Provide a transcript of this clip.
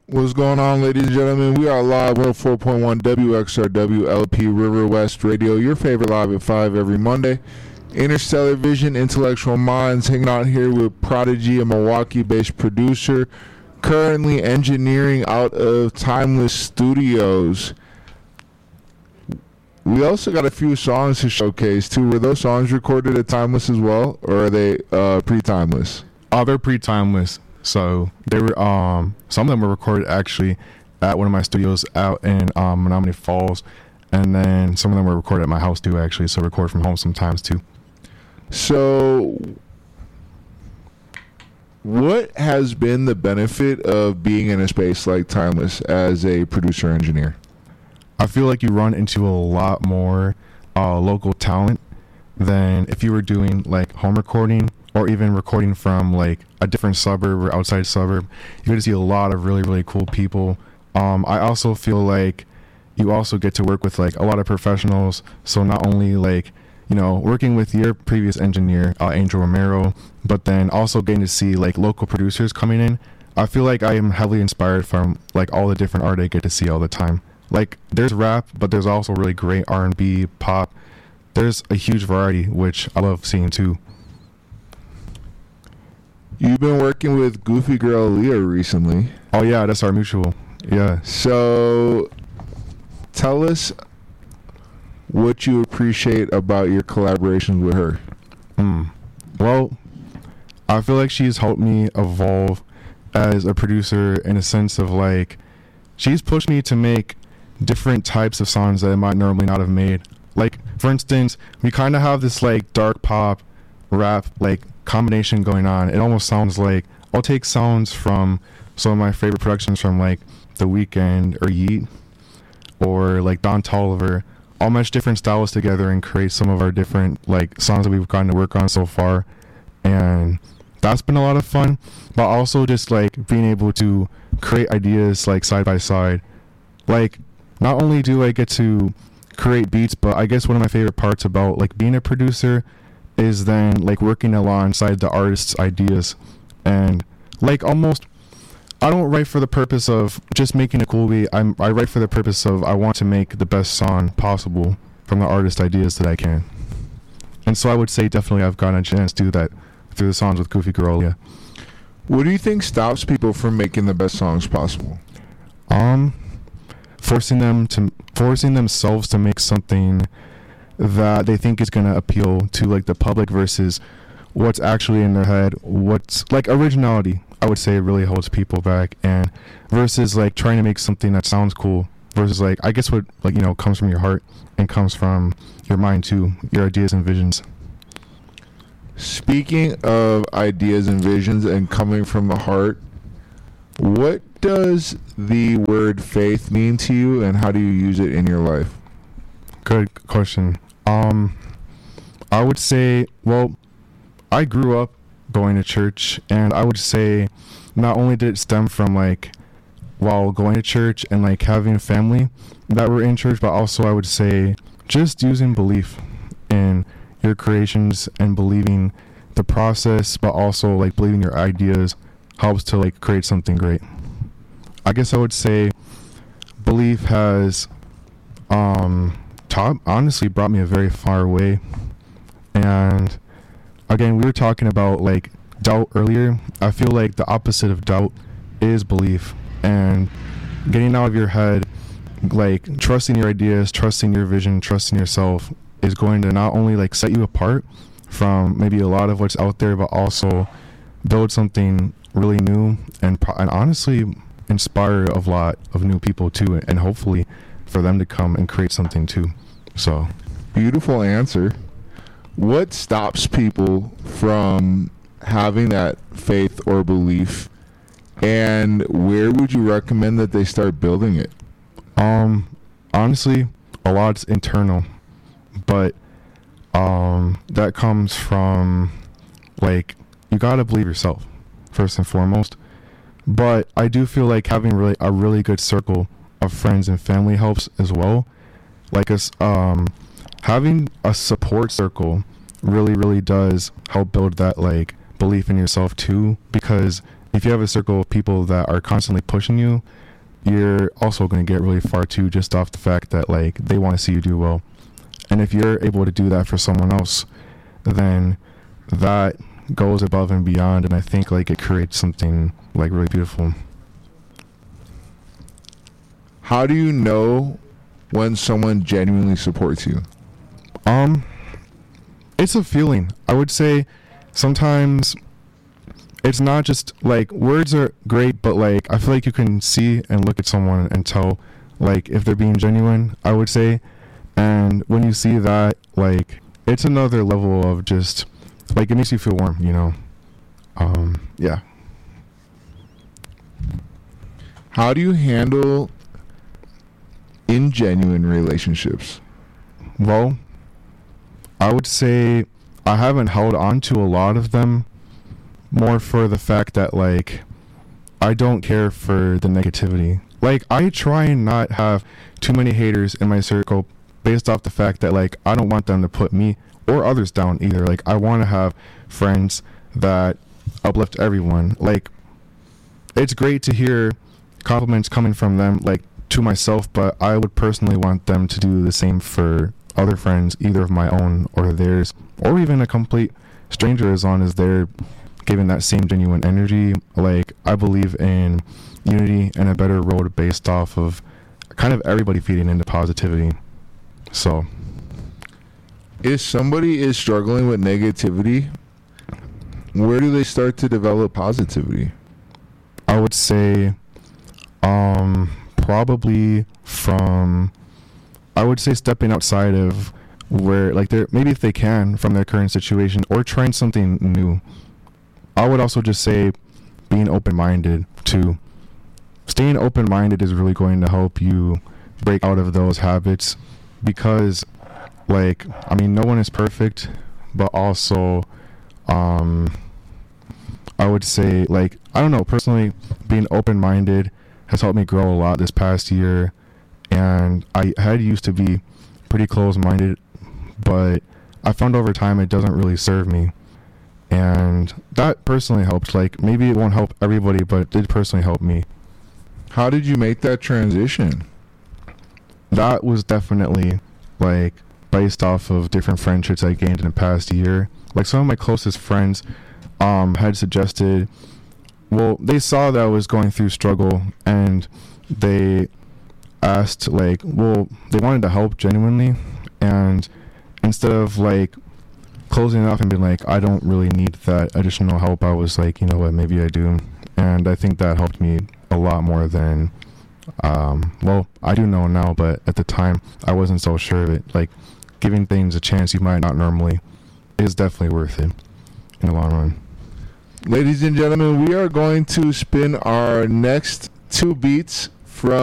What's going on, ladies and gentlemen? We are live 104.1 WXRW LP River West Radio, your favorite live at 5 every Monday. Interstellar Vision, Intellectual Minds, hanging out here with Prodigy, a Milwaukee-based producer, currently engineering out of Timeless Studios. We also got a few songs to showcase, too. Were those songs recorded at Timeless as well, or are they pre-Timeless? They're pre-Timeless. So they were some of them were recorded actually at one of my studios out in Menominee Falls, and then some of them were recorded at my house too, actually. So record from home sometimes too. So what has been the benefit of being in a space like Timeless as a producer engineer? I feel like you run into a lot more local talent than if you were doing like home recording or even recording from like a different suburb or outside suburb. You get to see a lot of really, really cool people. I also feel like you also get to work with like a lot of professionals. So not only like, you know, working with your previous engineer, Angel Romero, but then also getting to see like local producers coming in. I feel like I am heavily inspired from like all the different art I get to see all the time. Like there's rap, but there's also really great R&B, pop. There's a huge variety, which I love seeing too. You've been working with Goofy Girl Leah recently. Oh yeah, that's our mutual. Yeah. So tell us what you appreciate about your collaborations with her. Well, I feel like she's helped me evolve as a producer in a sense of like, she's pushed me to make different types of songs that I might normally not have made. Like, for instance, we kind of have this like dark pop, rap, like combination going on. It almost sounds like I'll take sounds from some of my favorite productions from like The Weeknd or Yeat or like Don Toliver. I'll match different styles together and create some of our different like songs that we've gotten to work on so far, and that's been a lot of fun. But also just like being able to create ideas like side by side. Like not only do I get to create beats, but I guess one of my favorite parts about like being a producer is then like working alongside the artist's ideas. And like almost I don't write for the purpose of just making a cool beat. I write for the purpose of I want to make the best song possible from the artist ideas that I can. And so I would say definitely I've gotten a chance to do that through the songs with Goofy Girl. Yeah. What do you think stops people from making the best songs possible? Forcing themselves to make something that they think is going to appeal to like the public versus what's actually in their head. What's like originality, I would say, really holds people back, and versus like trying to make something that sounds cool versus like I guess what like, you know, comes from your heart and comes from your mind too, your ideas and visions. Speaking of ideas and visions and coming from the heart, what does the word faith mean to you, and how do you use it in your life? Good question. I would say, well, I grew up going to church, and I would say not only did it stem from like while going to church and like having a family that were in church, but also I would say just using belief in your creations and believing the process, but also like believing your ideas helps to like create something great. I guess I would say belief has honestly brought me a very far way. And again, we were talking about like doubt earlier. I feel like the opposite of doubt is belief, and getting out of your head, like trusting your ideas, trusting your vision, trusting yourself is going to not only like set you apart from maybe a lot of what's out there, but also build something really new and honestly inspire a lot of new people too, and hopefully for them to come and create something too. So beautiful answer. What stops people from having that faith or belief, and where would you recommend that they start building it? Honestly, a lot's internal, but that comes from like you gotta believe yourself first and foremost. But I do feel like having a really good circle of friends and family helps as well. Like having a support circle really does help build that like belief in yourself too, because if you have a circle of people that are constantly pushing you, you're also going to get really far too, just off the fact that like they want to see you do well. And if you're able to do that for someone else, then that goes above and beyond, and I think like it creates something like really beautiful. How do you know when someone genuinely supports you? It's a feeling. I would say sometimes it's not just like words are great, but like I feel like you can see and look at someone and tell like if they're being genuine, I would say. And when you see that, like it's another level of just like it makes you feel warm, you know. Yeah. How do you handle ingenuine relationships? Well, I would say I haven't held on to a lot of them, more for the fact that like I don't care for the negativity. Like I try and not have too many haters in my circle based off the fact that like I don't want them to put me or others down either. Like I want to have friends that uplift everyone. Like it's great to hear compliments coming from them like to myself, but I would personally want them to do the same for other friends, either of my own or theirs, or even a complete stranger, as long as they're giving that same genuine energy. Like I believe in unity and a better road based off of kind of everybody feeding into positivity. So If somebody is struggling with negativity, where do they start to develop positivity? I would say probably from, I would say stepping outside of where like they're, maybe if they can, from their current situation, or trying something new. I would also just say being open-minded too. Staying open-minded is really going to help you break out of those habits, because like I mean no one is perfect, but also I would say like I don't know, personally being open-minded has helped me grow a lot this past year, and I had used to be pretty close-minded, but I found over time it doesn't really serve me, and that personally helped. Like maybe it won't help everybody, but it did personally help me. How did you make that transition? That was definitely like based off of different friendships I gained in the past year. Like some of my closest friends had suggested, well, they saw that I was going through struggle, and they asked like, well, they wanted to help genuinely, and instead of like closing it off and being like, I don't really need that additional help, I was like, you know what, maybe I do. And I think that helped me a lot more than well, I do know now, but at the time I wasn't so sure of it. Like giving things a chance you might not normally is definitely worth it in the long run. Ladies and gentlemen, we are going to spin our next two beats